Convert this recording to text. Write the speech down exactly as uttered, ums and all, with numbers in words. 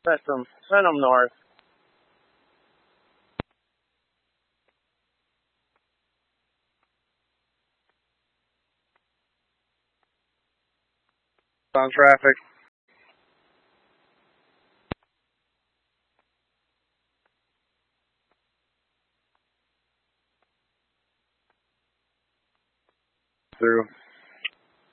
Send them, send them north. On traffic. Through.